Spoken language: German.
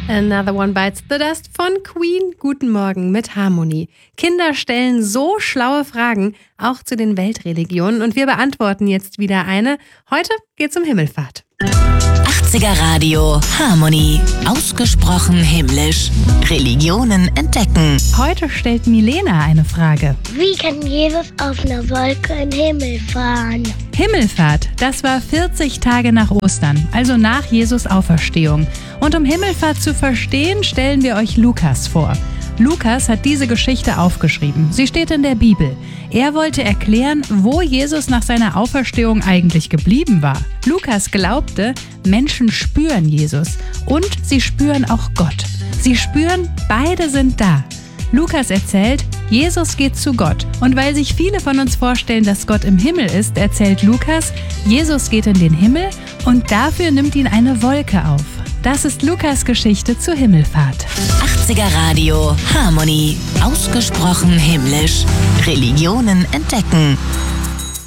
Another One Bites the Dust von Queen. Guten Morgen mit Harmonie. Kinder stellen so schlaue Fragen, auch zu den Weltreligionen. Und wir beantworten jetzt wieder eine. Heute geht's um Himmelfahrt. 80er Radio Harmonie. Ausgesprochen himmlisch. Religionen entdecken. Heute stellt Milena eine Frage. Wie kann Jesus auf einer Wolke in den Himmel fahren? Himmelfahrt, das war 40 Tage nach Ostern, also nach Jesus Auferstehung. Und um Himmelfahrt zu verstehen, stellen wir euch Lukas vor. Lukas hat diese Geschichte aufgeschrieben. Sie steht in der Bibel. Er wollte erklären, wo Jesus nach seiner Auferstehung eigentlich geblieben war. Lukas glaubte, Menschen spüren Jesus und sie spüren auch Gott. Sie spüren, beide sind da. Lukas erzählt, Jesus geht zu Gott. Und weil sich viele von uns vorstellen, dass Gott im Himmel ist, erzählt Lukas, Jesus geht in den Himmel und dafür nimmt ihn eine Wolke auf. Das ist Lukas' Geschichte zur Himmelfahrt. 80er Radio Harmonie. Ausgesprochen himmlisch. Religionen entdecken.